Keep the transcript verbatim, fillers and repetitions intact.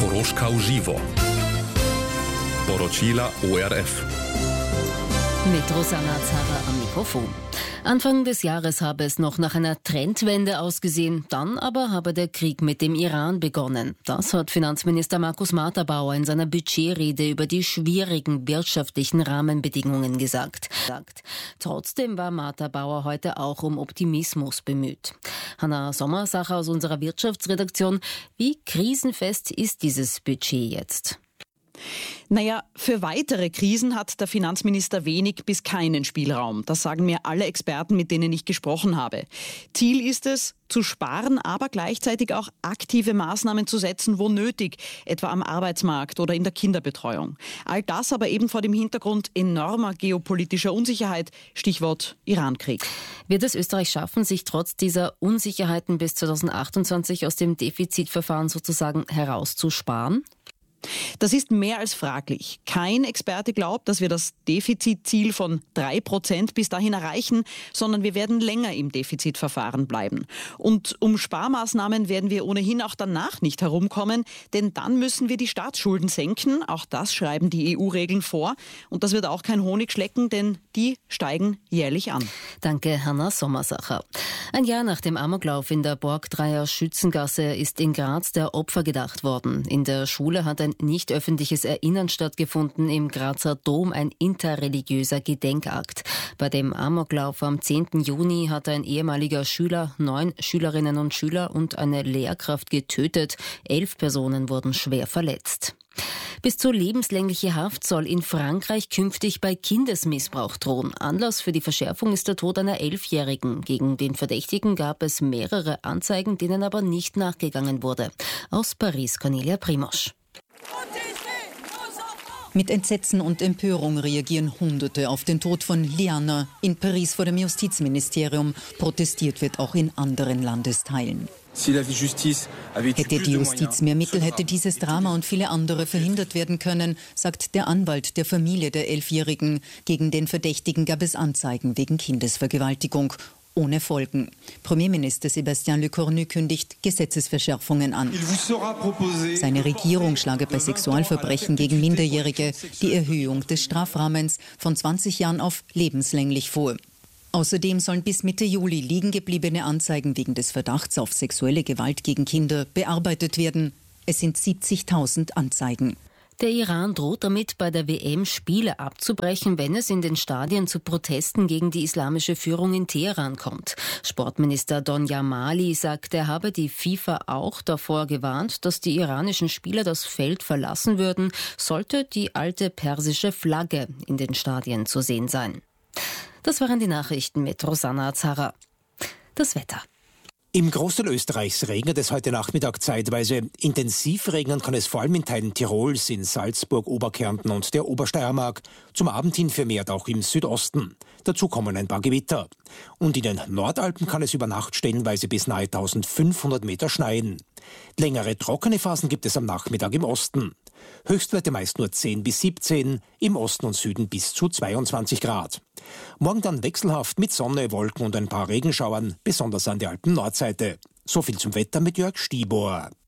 Koroška uživo. Poročila O R F. Mit Rosanna Zara am Mikrofon. Anfang des Jahres habe es noch nach einer Trendwende ausgesehen, dann aber habe der Krieg mit dem Iran begonnen. Das hat Finanzminister Markus Marterbauer in seiner Budgetrede über die schwierigen wirtschaftlichen Rahmenbedingungen gesagt. Trotzdem war Marterbauer heute auch um Optimismus bemüht. Hanna Sommersacher aus unserer Wirtschaftsredaktion: Wie krisenfest ist dieses Budget jetzt? Naja, für weitere Krisen hat der Finanzminister wenig bis keinen Spielraum. Das sagen mir alle Experten, mit denen ich gesprochen habe. Ziel ist es, zu sparen, aber gleichzeitig auch aktive Maßnahmen zu setzen, wo nötig, etwa am Arbeitsmarkt oder in der Kinderbetreuung. All das aber eben vor dem Hintergrund enormer geopolitischer Unsicherheit, Stichwort Irankrieg. Wird es Österreich schaffen, sich trotz dieser Unsicherheiten bis zweitausendachtundzwanzig aus dem Defizitverfahren sozusagen herauszusparen? Das ist mehr als fraglich. Kein Experte glaubt, dass wir das Defizitziel von drei Prozent bis dahin erreichen, sondern wir werden länger im Defizitverfahren bleiben. Und um Sparmaßnahmen werden wir ohnehin auch danach nicht herumkommen, denn dann müssen wir die Staatsschulden senken. Auch das schreiben die E U-Regeln vor. Und das wird auch kein Honigschlecken, denn die steigen jährlich an. Danke, Hanna Sommersacher. Ein Jahr nach dem Amoklauf in der Borgdreier Schützengasse ist in Graz der Opfer gedacht worden. In der Schule hat ein nicht öffentliches Erinnern stattgefunden, im Grazer Dom ein interreligiöser Gedenkakt. Bei dem Amoklauf am zehnten Juni hat ein ehemaliger Schüler neun Schülerinnen und Schüler und eine Lehrkraft getötet. Elf Personen wurden schwer verletzt. Bis zu lebenslängliche Haft soll in Frankreich künftig bei Kindesmissbrauch drohen. Anlass für die Verschärfung ist der Tod einer Elfjährigen. Gegen den Verdächtigen gab es mehrere Anzeigen, denen aber nicht nachgegangen wurde. Aus Paris, Cornelia Primosch. Mit Entsetzen und Empörung reagieren Hunderte auf den Tod von Liana in Paris vor dem Justizministerium. Protestiert wird auch in anderen Landesteilen. Hätte die Justiz mehr Mittel, hätte dieses Drama und viele andere verhindert werden können, sagt der Anwalt der Familie der Elfjährigen. Gegen den Verdächtigen gab es Anzeigen wegen Kindesvergewaltigung. Ohne Folgen. Premierminister Sébastien Lecornu kündigt Gesetzesverschärfungen an. Seine Regierung schlage bei Sexualverbrechen gegen Minderjährige die Erhöhung des Strafrahmens von zwanzig Jahren auf lebenslänglich vor. Außerdem sollen bis Mitte Juli liegen gebliebene Anzeigen wegen des Verdachts auf sexuelle Gewalt gegen Kinder bearbeitet werden. Es sind siebzigtausend Anzeigen. Der Iran droht damit, bei der W M Spiele abzubrechen, wenn es in den Stadien zu Protesten gegen die islamische Führung in Teheran kommt. Sportminister Don Jamali sagt, er habe die FIFA auch davor gewarnt, dass die iranischen Spieler das Feld verlassen würden, sollte die alte persische Flagge in den Stadien zu sehen sein. Das waren die Nachrichten mit Rosanna Zara. Das Wetter. Im Großteil Österreichs regnet es heute Nachmittag zeitweise. Intensiv regnen kann es vor allem in Teilen Tirols, in Salzburg, Oberkärnten und der Obersteiermark. Zum Abend hin vermehrt auch im Südosten. Dazu kommen ein paar Gewitter. Und in den Nordalpen kann es über Nacht stellenweise bis nahe eintausendfünfhundert Meter schneien. Längere trockene Phasen gibt es am Nachmittag im Osten. Höchstwerte meist nur zehn bis siebzehn, im Osten und Süden bis zu zweiundzwanzig Grad. Morgen dann wechselhaft mit Sonne, Wolken und ein paar Regenschauern, besonders an der Alpen-Nordseite. So viel zum Wetter mit Jörg Stibor.